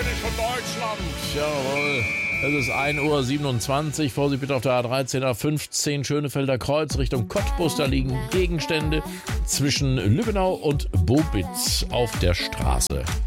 König von Deutschland. Jawohl. Es ist 1:27 Uhr. Vorsicht bitte auf der A13, A15 Schönefelder Kreuz Richtung Cottbus. Da liegen Gegenstände zwischen Lübbenau und Bobitz auf der Straße.